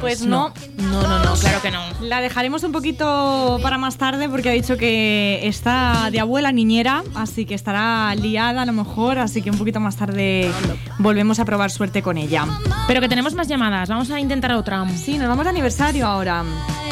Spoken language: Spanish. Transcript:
Pues no, claro que no. La dejaremos un poquito para más tarde porque ha dicho que está de abuela niñera, así que estará liada a lo mejor, así que un poquito más tarde volvemos a probar suerte con ella. Pero que tenemos más llamadas, vamos a intentar otra. Sí, nos vamos de aniversario ahora.